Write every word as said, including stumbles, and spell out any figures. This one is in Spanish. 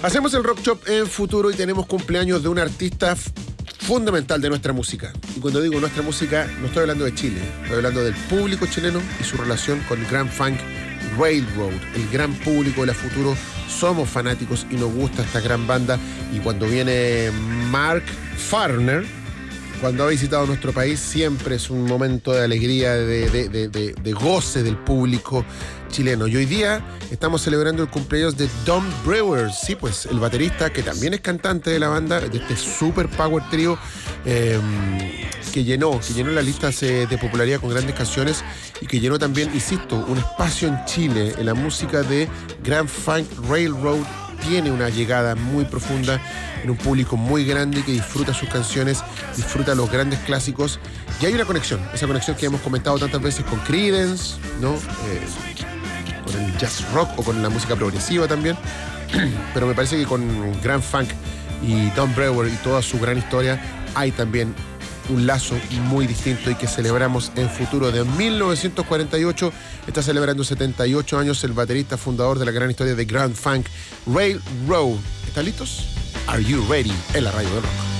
Hacemos el Rock Shop en Futuro y tenemos cumpleaños de un artista f- fundamental de nuestra música. Y cuando digo nuestra música, no estoy hablando de Chile, estoy hablando del público chileno y su relación con el Grand Funk Railroad. El gran público de la Futuro somos fanáticos y nos gusta esta gran banda. Y cuando viene Mark Farner, cuando ha visitado nuestro país, siempre es un momento de alegría, de, de, de, de, de goce del público chileno. Y hoy día estamos celebrando el cumpleaños de Don Brewer, sí, pues el baterista que también es cantante de la banda, de este super power trio eh, que llenó, que llenó las listas eh, de popularidad con grandes canciones y que llenó también, insisto, un espacio en Chile en la música de Grand Funk Railroad. Tiene una llegada muy profunda en un público muy grande que disfruta sus canciones, disfruta los grandes clásicos. Y hay una conexión, esa conexión que hemos comentado tantas veces con Creedence, ¿no? Eh, con el jazz rock o con la música progresiva también. Pero me parece que con Grand Funk y Don Brewer y toda su gran historia hay también un lazo muy distinto y que celebramos en Futuro. De mil novecientos cuarenta y ocho está celebrando setenta y ocho años el baterista fundador de la gran historia de Grand Funk Railroad. ¿Están listos? Are you ready? En la radio del rock.